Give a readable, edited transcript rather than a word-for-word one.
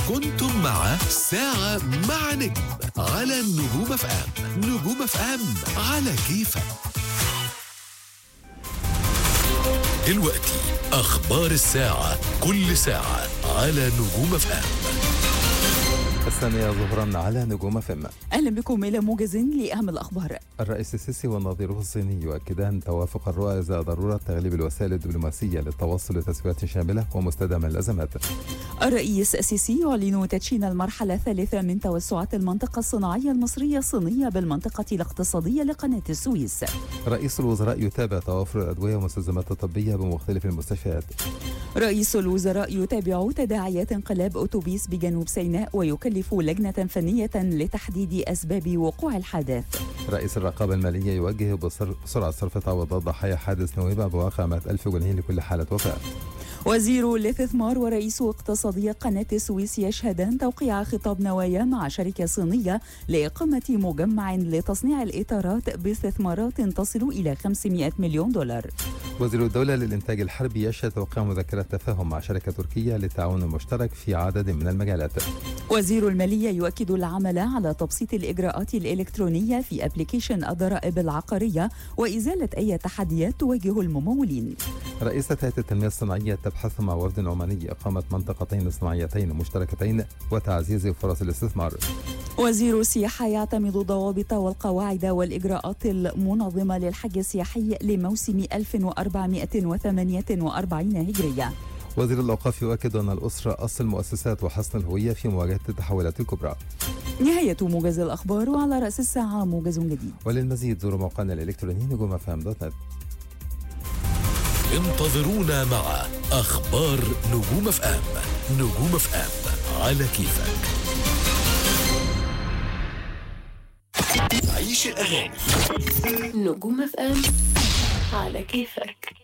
كنتم مع ساعة مع نجم على نجوم اف ام. نجوم اف ام على كيفك. دلوقتي أخبار الساعة، كل ساعة على نجوم اف ام. 8 ظهرا على نجوم اف ام. أهلا بكم إلى موجز لأهم الأخبار. الرئيس السيسي ونظيره الصيني يؤكدان توافق الرؤى إزاء ضرورة تغليب الوسائل الدبلوماسية للتوصل لتسويات شاملة ومستدامة للأزمات. الرئيس السيسي يعلن تدشين المرحلة الثالثة من توسعات المنطقة الصناعية المصرية الصينية بالمنطقة الاقتصادية لقناة السويس. رئيس الوزراء يتابع توافر الأدوية والمستلزمات الطبية بمختلف المستشفيات. رئيس الوزراء يتابع تداعيات انقلاب أتوبيس بجنوب سيناء ويكلف لجنة فنية لتحديد أسباب وقوع الحادث. رئيس الرقابة المالية يوجه بسرعة صرف تعويضات ضحايا حادث نويبع بواقع 100,000 جنيه لكل حالة وفاة. وزير الاستثمار ورئيس اقتصادية قناة السويس يشهدان توقيع خطاب نوايا مع شركة صينية لإقامة مجمع لتصنيع الإطارات باستثمارات تصل إلى 500 مليون دولار. وزير الدولة للإنتاج الحربي يشهد توقيع مذكرة تفاهم مع شركة تركية للتعاون المشترك في عدد من المجالات. وزير المالية يؤكد العمل على تبسيط الإجراءات الإلكترونية في أبليكيشن الضرائب العقارية وإزالة أي تحديات تواجه الممولين. رئيسة هيئة التنمية الصناعية تبحث مع وفد عماني إقامة منطقتين صناعيتين مشتركتين وتعزيز فرص الاستثمار. وزير السياحة يعتمد الضوابط والقواعد والإجراءات المنظمة للحج السياحي لموسم 1448 هجرية. وزير الأوقاف يؤكد أن الأسرة أصل المؤسسات وحصن الهوية في مواجهة التحولات الكبرى. نهاية موجز الأخبار، وعلى رأس الساعة موجز جديد. وللمزيد زوروا موقعنا الإلكتروني نجومفم.net. انتظرونا مع أخبار نجوم اف ام. نجوم اف ام على كيفك. عيش الأغاني. نجوم اف ام على كيفك.